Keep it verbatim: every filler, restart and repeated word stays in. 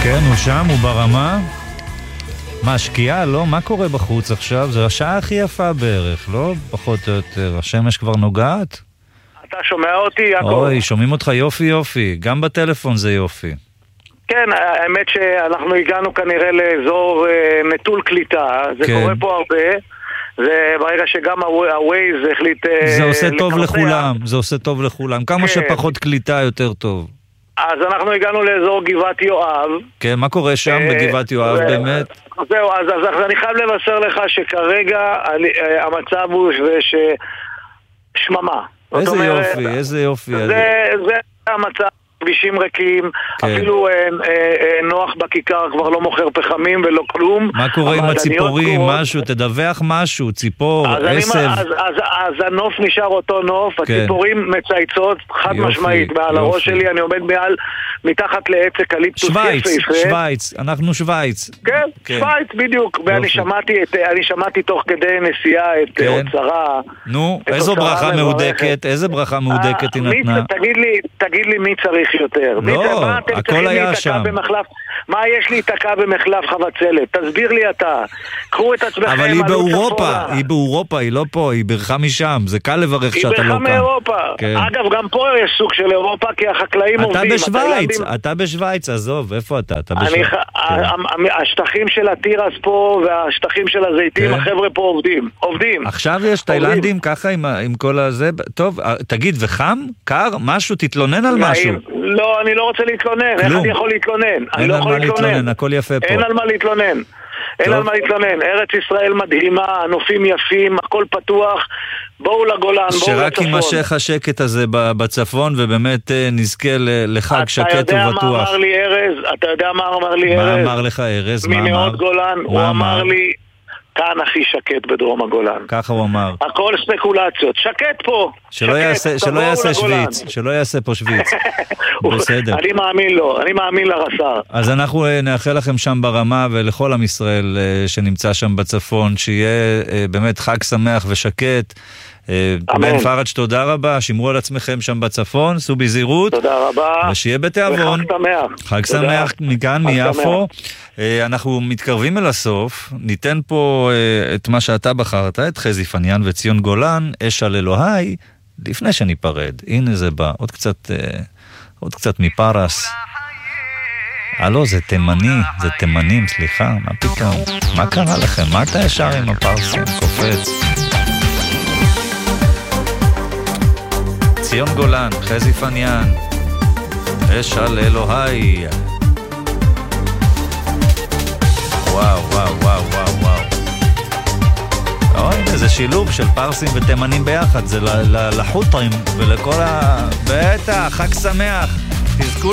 כן, הוא שם, הוא ברמה. מה, שקיעה? לא? מה קורה בחוץ עכשיו? זו השעה הכי יפה בערך, לא? פחות או יותר. השמש כבר נוגעת? אתה שומע אותי, יעקב? אוי, שומעים אותך יופי יופי. גם בטלפון זה יופי. כן, האמת שאנחנו הגענו כנראה לאזור נטול קליטה. זה כן. קורה פה הרבה. וברגע שגם הווייז החליט... זה עושה טוב לקרצע, לכולם, זה עושה טוב לכולם. כמה כן. שפחות קליטה יותר טוב. אז אנחנו הגענו לאזור גבעת יואב. כן, מה קורה שם בגבעת יואב ו- באמת? זהו, אז, אז אני חייב לבשר לך שכרגע אני, המצב הוא ש... שממה. איזה זאת אומרת, יופי, איזה יופי. זה, זה המצב. כבישים ריקים, כן. אפילו אה, אה, אה, נוח בכיכר כבר לא מוכר פחמים ולא כלום. מה קורה עם הציפורים, קורות. משהו, תדווח משהו, ציפור, אז, עשב. אני, אז, אז, אז הנוף נשאר אותו נוף, כן. הציפורים מצייצות חד יופי, משמעית, מעל יופי. הראש שלי אני עומד מעל, מתחת לעץ אקליפטוס שוויץ, יפהפה. שוויץ, אנחנו שוויץ. כן, כן. שוויץ בדיוק, ואני יופי. שמעתי, את, אני שמעתי תוך כדי נסיעה את כן. אוצרה. נו, את איזו אוצרה ברכה מברכת. מהודקת, איזה ברכה מהודקת היא אה, מי- נתנה. תגיד לי, תגיד לי מי צריך יותר. מי- לא, מה אתם הכל צריכים היה להיתקע שם. במחלף? מה יש להיתקע במחלף חבצלת? תסביר לי אתה. קחו את עצמכם. אבל היא עלו באירופה, צפונה. היא באירופה, היא לא פה, היא ברחה משם, זה קל לברך היא שאתה לא ברחה כאן. מאירופה. כן. אגב, גם פה יש סוג של אירופה, כי החקלאים אתה עובדים. בשוויץ, התאילנדים- אתה בשוויץ, עזוב, איפה אתה? אתה אני בשוויץ. ח- כן. ה- ה- השטחים של התירס פה והשטחים של הזיתים, כן. החבר'ה פה עובדים. עובדים. עכשיו יש תאילנדים ככה עם ה- עם כל הזה, טוב, תגיד, וחם? קר? משהו? תתלונן על משהו. נעים. לא, אני לא רוצה להתלונן. איך כלום. אני יכול להתלונן? אני אין לא על יכול מה להתלונן, להתלונן. הכל יפה פה. אין על מה להתלונן. אין טוב. על מה להתלונן. ארץ ישראל מדהימה, הנופים יפים, הכל פתוח. בואו לגולן, בואו לצפון. שרק יימשך השקט הזה ב- בצפון, ובאמת אה, נזכה ל- לחג שקט אתה יודע מה ובטוח. אמר לי ארז? אתה יודע מה אמר לי מה ארז? אמר לך ארז? מה אמר? מנאות גולן. הוא מה אמר לי, כאן הכי שקט בדרום הגולן. ככה הוא אמר. הכל ספקולציות. שקט פה. שלא שקט, יעשה, שלא תבואו יעשה לגולן. שוויץ, שלא יעשה פה שוויץ. בסדר. אני מאמין לו, אני מאמין לרס"ר. אז אנחנו אה, נאחל לכם שם ברמה, ולכל עם ישראל אה, שנמצא שם בצפון, שיהיה אה, באמת חג שמח ושקט. אה, אמן. בן פרג' תודה רבה, שמרו על עצמכם שם בצפון, סעו בזהירות, תודה רבה. ושיהיה בתיאבון. וחג שמח. חג תודה. שמח מכאן, חג מיפו. אה, אנחנו מתקרבים אל הסוף, ניתן פה אה, את מה שאתה בחרת, את חזי פניאן וציון גולן, אש על אלוהי, לפני שניפרד. הנה זה בא, עוד קצת, אה, עוד קצת מפרס. הלו, זה תימני, זה תימנים, סליחה, מה פתאום? מה קרה לכם? מה אתה ישר עם הפרסים? קופץ. ציון גולן, חזי פניאן, אש על אלוהי. וואו, וואו, וואו, וואו, וואו. אוי, זה שילוב של פרסים ותימנים ביחד, זה לחוטרים ולכל ה... בטח, חג שמח. תזכו